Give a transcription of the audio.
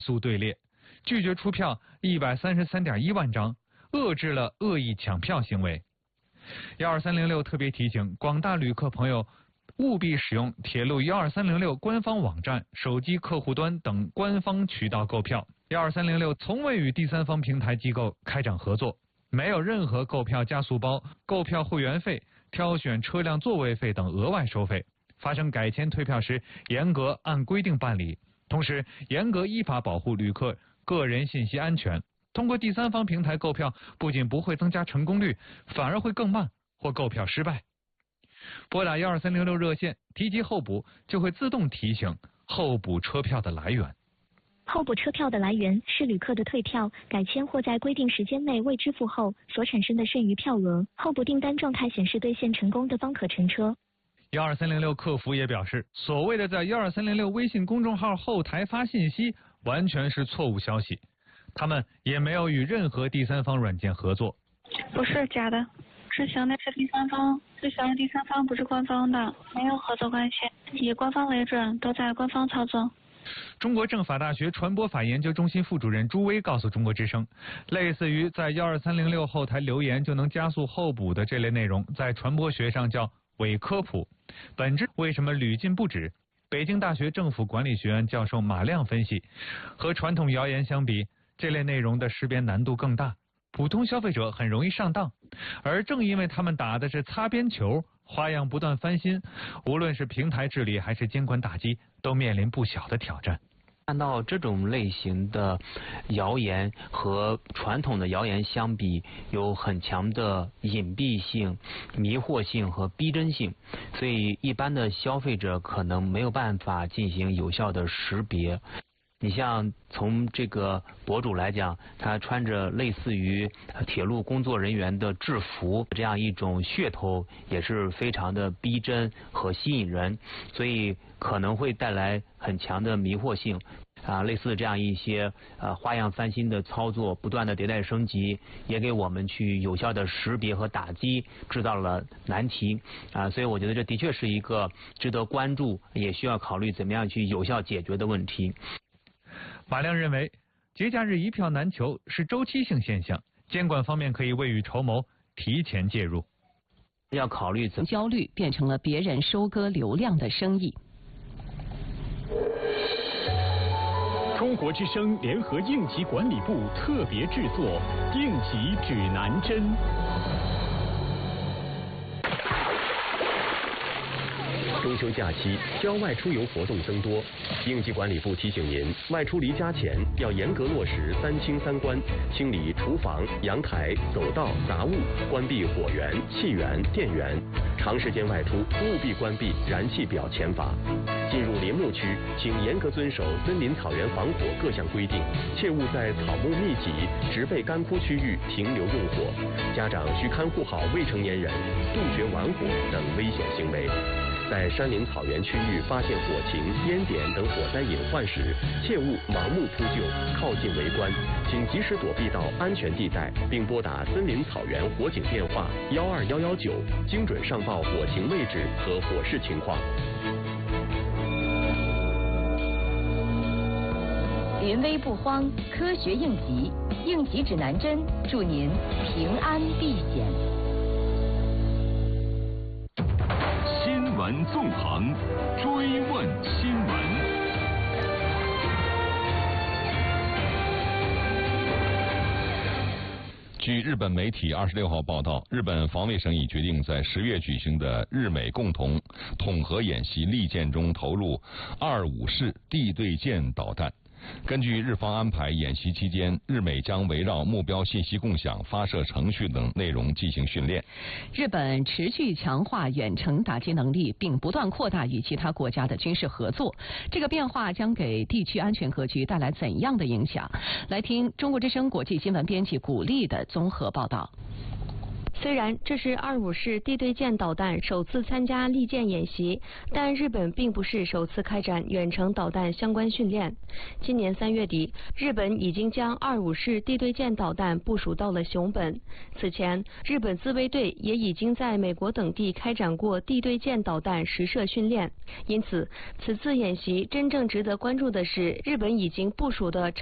速队列，拒绝出票133.1万张，遏制了恶意抢票行为。12306特别提醒广大旅客朋友，务必使用铁路12306官方网站、手机客户端等官方渠道购票。12306从未与第三方平台机构开展合作，没有任何购票加速包、购票会员费、挑选车辆座位费等额外收费。发生改签退票时，严格按规定办理，同时严格依法保护旅客个人信息安全。通过第三方平台购票，不仅不会增加成功率，反而会更慢或购票失败。拨打12306热线，提及候补，就会自动提醒候补车票的来源。 候补车票的来源是旅客的退票、改签或在规定时间内未支付后所产生的剩余票额。候补订单状态显示兑现成功的方可乘车。 12306客服也表示，所谓的在12306微信公众号后台发信息，完全是错误消息。他们也没有与任何第三方软件合作。 不是假的，之前那是第三方，之前的第三方不是官方的，没有合作关系，以官方为准，都在官方操作。 中国政法大学传播法研究中心副主任朱威告诉中国之声，类似于在12306后台留言就能加速候补的这类内容，在传播学上叫伪科普，本质为什么屡禁不止？北京大学政府管理学院教授马亮分析，和传统谣言相比，这类内容的识别难度更大，普通消费者很容易上当，而正因为他们打的是擦边球，花样不断翻新，无论是平台治理还是监管打击，都面临不小的挑战。 看到这种类型的谣言和传统的谣言相比，有很强的隐蔽性、迷惑性和逼真性，所以一般的消费者可能没有办法进行有效的识别。你像从这个博主来讲，他穿着类似于铁路工作人员的制服，这样一种噱头也是非常的逼真和吸引人，所以可能会带来很强的迷惑性。类似这样一些花样翻新的操作，不断的迭代升级，也给我们去有效的识别和打击制造了难题所以我觉得这的确是一个值得关注，也需要考虑怎么样去有效解决的问题。 马亮认为，节假日一票难求是周期性现象，监管方面可以未雨绸缪，提前介入。 要考虑从焦虑变成了别人收割流量的生意。 中国之声联合应急管理部特别制作《应急指南针》。 中秋假期，郊外出游活动增多，应急管理部提醒您，外出离家前要严格落实3清3关，清理厨房、阳台、走道、杂物，关闭火源、气源、电源。长时间外出，务必关闭燃气表前阀。进入林木区，请严格遵守森林草原防火各项规定，切勿在草木密集、植被干枯区域停留用火。家长需看护好未成年人，杜绝玩火等危险行为。在山林草原区域发现火情、烟点等火灾隐患时，切勿盲目扑救、靠近围观，请及时躲避到安全地带，并拨打森林草原火警电话12119，精准上报火情位置和火势情况。 临危不慌，科学应急，应急指南针，祝您平安避险。 新闻纵横，追问新闻。 据日本媒体26号报道，日本防卫省已决定在10月举行的日美共同统合演习利剑中投入25式地对舰导弹。根据日方安排，演习期间，日美将围绕目标信息共享、发射程序等内容进行训练。 日本持续强化远程打击能力，并不断扩大与其他国家的军事合作。这个变化将给地区安全格局带来怎样的影响？来听中国之声国际新闻编辑古丽的综合报道。 虽然这是25式地对舰导弹首次参加利剑演习，但日本并不是首次开展远程导弹相关训练。今年3月底，日本已经将25式地对舰导弹部署到了熊本。此前，日本自卫队也已经在美国等地开展过地对舰导弹实射训练。因此，此次演习真正值得关注的是日本已经部署的